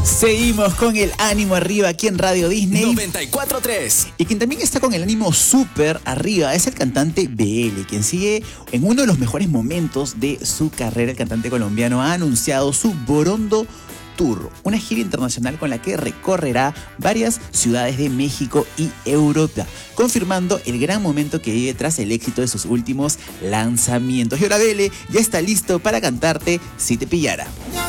Seguimos con el ánimo arriba aquí en Radio Disney 94.3. Y quien también está con el ánimo súper arriba es el cantante BL, quien sigue en uno de los mejores momentos de su carrera. El cantante colombiano ha anunciado su Borondo Tour, una gira internacional con la que recorrerá varias ciudades de México y Europa, confirmando el gran momento que vive tras el éxito de sus últimos lanzamientos. Y ahora BL ya está listo para cantarte Si te pillara.